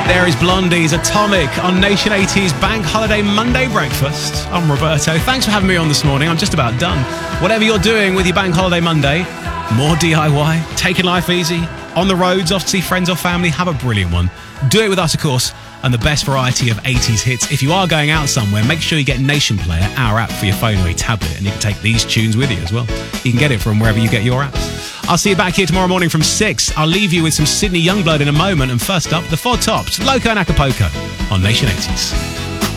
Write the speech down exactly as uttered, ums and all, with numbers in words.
There is Blondie's Atomic on Nation eighties Bank Holiday Monday Breakfast. I'm Roberto. Thanks for having me on this morning. I'm just about done. Whatever you're doing with your Bank Holiday Monday, more D I Y, taking life easy, on the roads, off to see friends or family, have a brilliant one. Do it with us, of course, and the best variety of eighties hits. If you are going out somewhere, make sure you get Nation Player, our app for your phone or your tablet, and you can take these tunes with you as well. You can get it from wherever you get your apps. I'll see you back here tomorrow morning from six. I'll leave you with some Sydney Youngblood in a moment, and first up, the Four Tops, Loco and Acapulco on Nation eighties.